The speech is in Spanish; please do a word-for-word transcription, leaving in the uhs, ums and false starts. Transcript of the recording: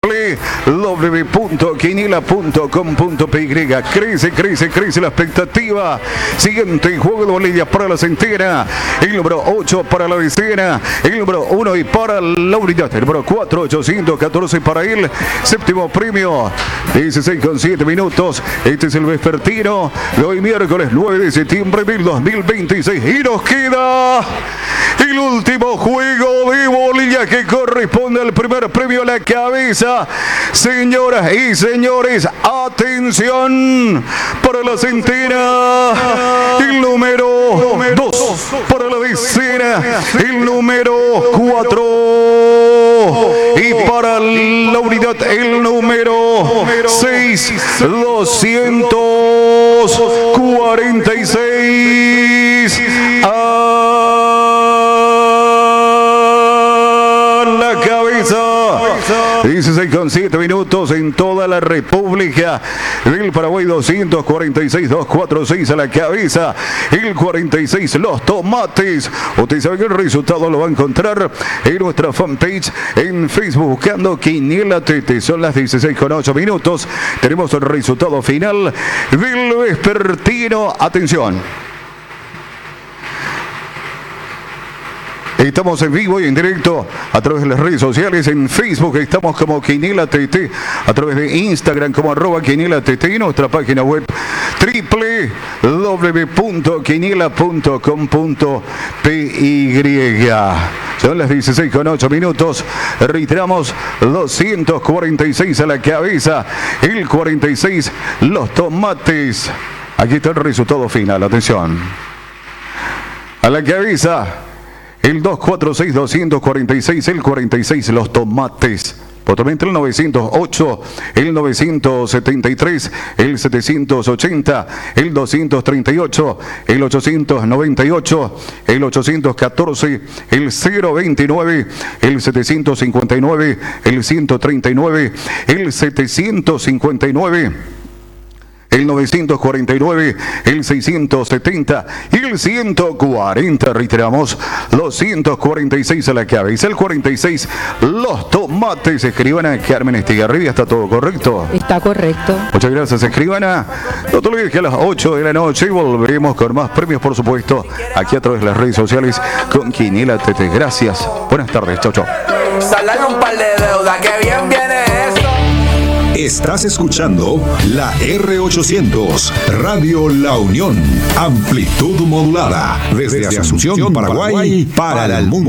w w w punto quiniela punto com punto p y. Crece, crece, crece la expectativa. Siguiente juego de Bolivia para la centena. El número ocho para la decena. El número uno y para la unidad. El número cuatro, ochocientos catorce para él. Séptimo premio. dieciséis con siete minutos. Este es el vespertino de hoy miércoles nueve de septiembre del dos mil veintiséis. Y nos queda el último juego de Bolivia que corresponde al primer premio a la cabeza. Señoras y señores, atención para la centena. El número dos para la decena. El número cuatro. Y para la unidad el número seis. doscientos cuarenta y seis. dieciséis con siete minutos en toda la República del Paraguay. Doscientos cuarenta y seis, doscientos cuarenta y seis a la cabeza. El cuarenta y seis, los tomates. Usted sabe que el resultado lo va a encontrar en nuestra fanpage en Facebook buscando Quiniela T T. Son las dieciséis con ocho minutos. Tenemos el resultado final del vespertino. Atención. Estamos en vivo y en directo a través de las redes sociales. En Facebook estamos como Quiniela T T, a través de Instagram como arroba Quiniela T T y nuestra página web w w w punto quiniela punto com punto p y. Son las dieciséis con ocho minutos. Reiteramos, doscientos cuarenta y seis a la cabeza, el cuarenta y seis los tomates. Aquí está el resultado final, atención. A la cabeza, el doscientos cuarenta y seis, doscientos cuarenta y seis, el cuarenta y seis, los tomates. Potamente el novecientos ocho, el novecientos setenta y tres, el setecientos ochenta, el doscientos treinta y ocho, el ochocientos noventa y ocho, el ochocientos catorce, el cero veintinueve, el setecientos cincuenta y nueve, el ciento treinta y nueve, el setecientos cincuenta y nueve. El novecientos cuarenta y nueve, el seiscientos setenta y el ciento cuarenta. Reiteramos, los ciento cuarenta y seis a la cabeza, el cuarenta y seis, los tomates. Escribana Carmen Estigarribia, ¿está todo correcto? Está correcto. Muchas gracias, escribana. No te olvides que a las ocho de la noche volveremos con más premios, por supuesto, aquí a través de las redes sociales con Quiniela T T. Gracias. Buenas tardes. Chau, chau. Salen un par de deuda, que bien viene eso. Estás escuchando la R ochocientos, Radio La Unión, amplitud modulada, desde, desde Asunción, Paraguay, para el mundo.